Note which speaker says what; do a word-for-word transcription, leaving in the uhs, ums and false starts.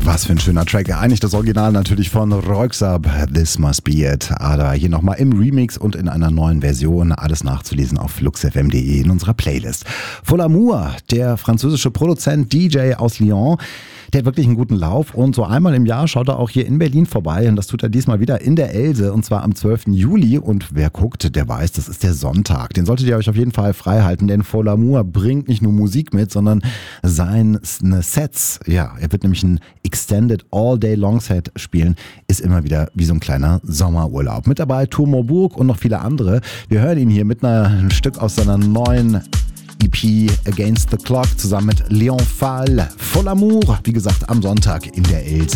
Speaker 1: Was für ein schöner Track. Eigentlich das Original natürlich von Röyksopp, This Must Be It. Aber hier nochmal im Remix und in einer neuen Version. Alles nachzulesen auf flux f m punkt d e in unserer Playlist. Full Amour, der französische Produzent, D J aus Lyon, der hat wirklich einen guten Lauf und so einmal im Jahr schaut er auch hier in Berlin vorbei und das tut er diesmal wieder in der Else und zwar am zwölften Juli und wer guckt, der weiß, das ist der Sonntag. Den solltet ihr euch auf jeden Fall frei halten, denn Full Amour bringt nicht nur Musik mit, sondern seine Sets, ja, er wird nämlich ein Extended All-Day-Long-Set spielen, ist immer wieder wie so ein kleiner Sommerurlaub. Mit dabei Tour Moorburg und noch viele andere. Wir hören ihn hier mit einer, ein Stück aus seiner neuen E P Against the Clock zusammen mit Leon Fall. Full Amour, wie gesagt, am Sonntag in der Else.